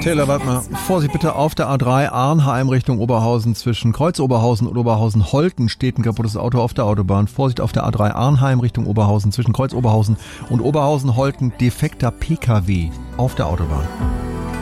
Taylor, warte mal. Vorsicht bitte, auf der A3 Arnheim Richtung Oberhausen zwischen Kreuz Oberhausen und Oberhausen-Holten steht ein kaputtes Auto auf der Autobahn. Vorsicht auf der A3 Arnheim Richtung Oberhausen zwischen Kreuz Oberhausen und Oberhausen-Holten defekter PKW auf der Autobahn.